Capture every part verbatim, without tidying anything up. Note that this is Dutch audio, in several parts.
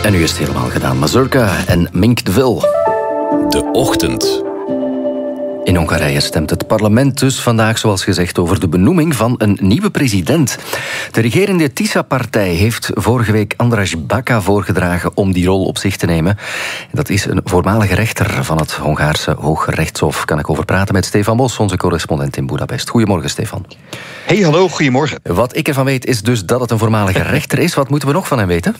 En nu is het helemaal gedaan. Mazurka en Mink de Vil. De Ochtend. In Hongarije stemt het parlement dus vandaag, zoals gezegd, over de benoeming van een nieuwe president. De regerende TISA-partij heeft vorige week András Baka voorgedragen om die rol op zich te nemen. Dat is een voormalige rechter van het Hongaarse Hooggerechtshof. Kan ik over praten met Stefan Bos, onze correspondent in Budapest. Goedemorgen, Stefan. Hey, hallo, goedemorgen. Wat ik ervan weet is dus dat het een voormalige rechter is. Wat moeten we nog van hem weten?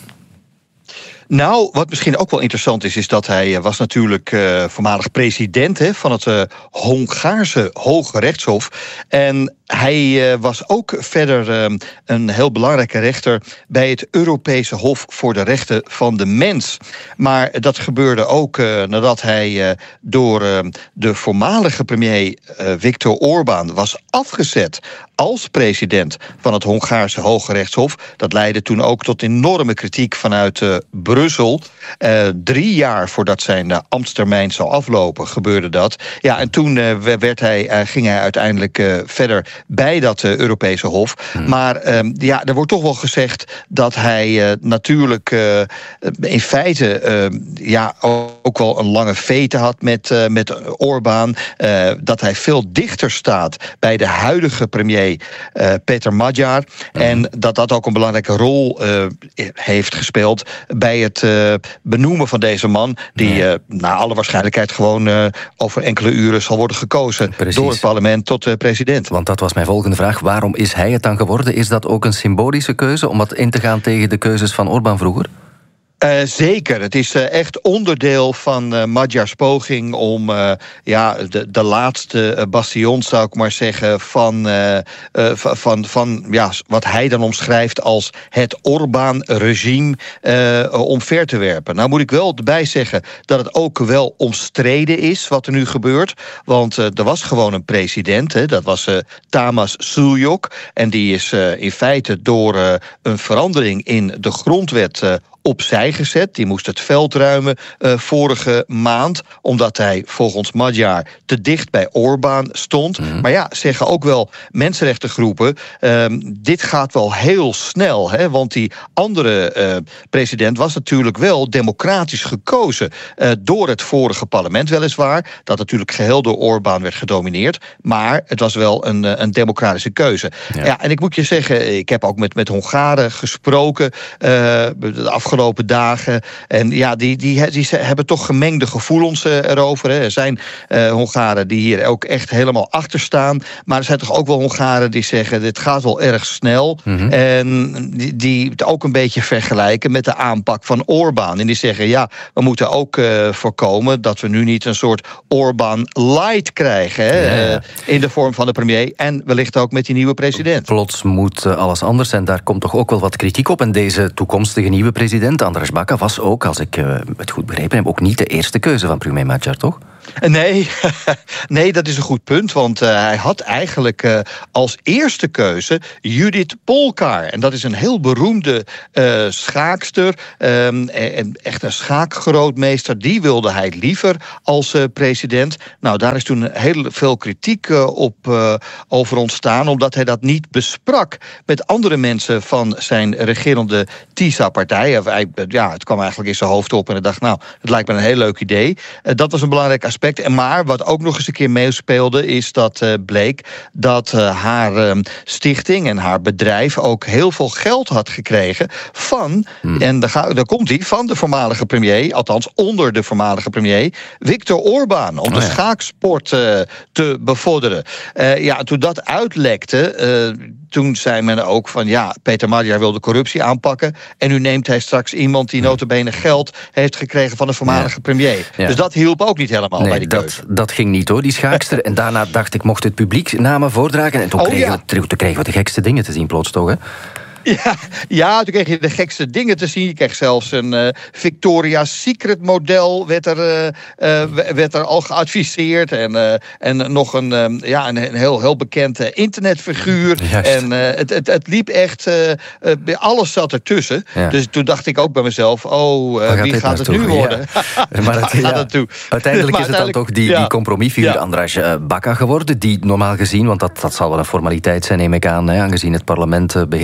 Nou, wat misschien ook wel interessant is, is dat hij was natuurlijk uh, voormalig president hè, van het uh, Hongaarse Hoge Rechtshof. En hij uh, was ook verder uh, een heel belangrijke rechter bij het Europese Hof voor de Rechten van de Mens. Maar dat gebeurde ook uh, nadat hij uh, door uh, de voormalige premier uh, Viktor Orbán was afgezet als president van het Hongaarse Hoge Rechtshof. Dat leidde toen ook tot enorme kritiek vanuit uh, Brussel. Uh, drie jaar voordat zijn uh, ambtstermijn zou aflopen, gebeurde dat. Ja, en toen uh, werd hij, uh, ging hij uiteindelijk uh, verder bij dat uh, Europese Hof. Hmm. Maar uh, ja, er wordt toch wel gezegd dat hij uh, natuurlijk uh, in feite uh, ja, ook wel een lange vete had met, uh, met Orbán. Uh, dat hij veel dichter staat bij de huidige premier Uh, Peter Magyar. Mm. En dat dat ook een belangrijke rol uh, heeft gespeeld bij het uh, benoemen van deze man, die uh, naar alle waarschijnlijkheid gewoon uh, over enkele uren zal worden gekozen. Precies. Door het parlement tot uh, president. Want dat was mijn volgende vraag. Waarom is hij het dan geworden? Is dat ook een symbolische keuze om wat in te gaan tegen de keuzes van Orbán vroeger? Uh, zeker. Het is uh, echt onderdeel van uh, Magyars poging om uh, ja, de, de laatste uh, bastion, zou ik maar zeggen, van, uh, uh, van, van ja, wat hij dan omschrijft als het Orbán-regime uh, omver te werpen. Nou moet ik wel erbij zeggen dat het ook wel omstreden is wat er nu gebeurt. Want uh, er was gewoon een president, hè, dat was uh, Tamás Suljuk. En die is uh, in feite door uh, een verandering in de grondwet uh, opzij gezet. Die moest het veld ruimen uh, vorige maand, omdat hij volgens Magyar te dicht bij Orbán stond. Mm-hmm. Maar ja, zeggen ook wel mensenrechtengroepen, uh, dit gaat wel heel snel, hè, want die andere uh, president was natuurlijk wel democratisch gekozen uh, door het vorige parlement weliswaar, dat natuurlijk geheel door Orbán werd gedomineerd, maar het was wel een, een democratische keuze. Ja. Ja, en ik moet je zeggen, ik heb ook met, met Hongaren gesproken uh, de afgelopen afgelopen dagen. En ja, die, die, die hebben toch gemengde gevoelens uh, erover. Hè. Er zijn uh, Hongaren die hier ook echt helemaal achter staan. Maar er zijn toch ook wel Hongaren die zeggen, dit gaat wel erg snel. Mm-hmm. En die, die het ook een beetje vergelijken met de aanpak van Orbán. En die zeggen, ja, we moeten ook uh, voorkomen dat we nu niet een soort Orbán-light krijgen. Hè, ja, ja. Uh, in de vorm van de premier. En wellicht ook met die nieuwe president. Plots moet uh, alles anders en daar komt toch ook wel wat kritiek op. En deze toekomstige nieuwe president, András Baka, was ook, als ik uh, het goed begrepen heb, ook niet de eerste keuze van premier Magyar, toch? Nee, nee, dat is een goed punt. Want uh, hij had eigenlijk uh, als eerste keuze Judith Polkár. En dat is een heel beroemde uh, schaakster. Um, en echt een schaakgrootmeester. Die wilde hij liever als uh, president. Nou, daar is toen heel veel kritiek uh, op uh, over ontstaan. Omdat hij dat niet besprak met andere mensen van zijn regerende TISA-partij. Ja, het kwam eigenlijk in zijn hoofd op en hij dacht, nou, het lijkt me een heel leuk idee. Uh, dat was een belangrijk aspect. En maar wat ook nog eens een keer meespeelde, is dat uh, bleek dat uh, haar uh, stichting en haar bedrijf ook heel veel geld had gekregen van, hmm. en daar, ga, daar komt hij, van de voormalige premier, althans onder de voormalige premier, Viktor Orbán, om oh, de ja. schaaksport uh, te bevorderen. Uh, ja, toen dat uitlekte, uh, toen zei men ook van, ja, Peter Magyar wil de corruptie aanpakken en nu neemt hij straks iemand die nota bene geld heeft gekregen van de voormalige ja. premier. Ja. Dus dat hielp ook niet helemaal nee, bij die keuze. Dat, dat ging niet hoor, die schaakster. En daarna dacht ik, mocht het publiek namen voordragen. En toen, oh, kregen, ja. we, toen kregen we de gekste dingen te zien plots toch, hè? Ja, ja, toen kreeg je de gekste dingen te zien. Je kreeg zelfs een uh, Victoria's Secret model werd er, uh, uh, werd er al geadviseerd. En, uh, en nog een, um, ja, een, een heel, heel bekend uh, internetfiguur. Juist. En uh, het, het, het liep echt, uh, uh, alles zat ertussen. Ja. Dus toen dacht ik ook bij mezelf, oh, uh, wie gaat, gaat het nu worden? Ja. Maar het, ja. het toe? Uiteindelijk maar is het dan toch die, ja. die compromisfiguur ja. András Baka geworden. Die normaal gezien, want dat, dat zal wel een formaliteit zijn, neem ik aan, hè, aangezien het parlement uh, beheerst wordt door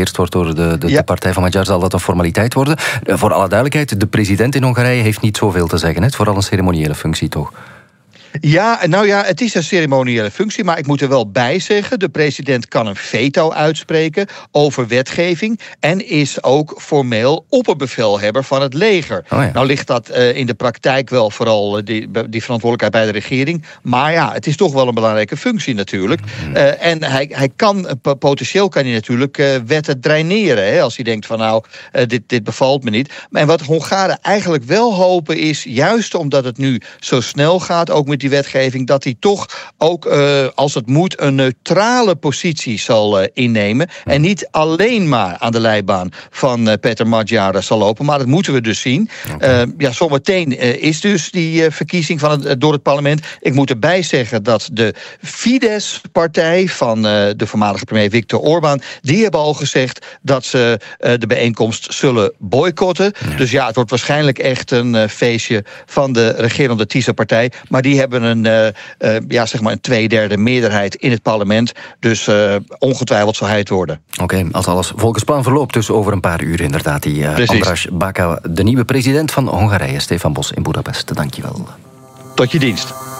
voor de, de, ja. de partij van Magyar zal dat een formaliteit worden. Uh, voor alle duidelijkheid, de president in Hongarije heeft niet zoveel te zeggen. Hè? Het is vooral een ceremoniële functie, toch? Ja, nou ja, het is een ceremoniële functie, maar ik moet er wel bij zeggen, de president kan een veto uitspreken over wetgeving en is ook formeel opperbevelhebber van het leger. Oh ja. Nou ligt dat uh, in de praktijk wel vooral uh, die, die verantwoordelijkheid bij de regering, maar ja, het is toch wel een belangrijke functie natuurlijk. Mm-hmm. Uh, en hij, hij kan, uh, potentieel kan hij natuurlijk uh, wetten draineren, hè, als hij denkt van nou, uh, dit, dit bevalt me niet. En wat Hongaren eigenlijk wel hopen is, juist omdat het nu zo snel gaat, ook met die wetgeving, dat hij toch ook, uh, als het moet, een neutrale positie zal uh, innemen. En niet alleen maar aan de leibaan van uh, Peter Magyar zal lopen. Maar dat moeten we dus zien. Okay. Uh, ja, zometeen uh, is dus die uh, verkiezing van het, uh, door het parlement. Ik moet erbij zeggen dat de Fidesz-partij van uh, de voormalige premier Viktor Orbán, die hebben al gezegd dat ze uh, de bijeenkomst zullen boycotten. Ja. Dus ja, het wordt waarschijnlijk echt een uh, feestje van de regerende TISA-partij. Maar die hebben een, uh, uh, ja, zeg maar een tweederde meerderheid in het parlement. Dus uh, ongetwijfeld zal hij het worden. Oké, okay, als alles volgens plan verloopt, dus over een paar uur inderdaad. Die uh, Andras Baka, de nieuwe president van Hongarije, Stefan Bos in Boedapest. Dankjewel. Tot je dienst.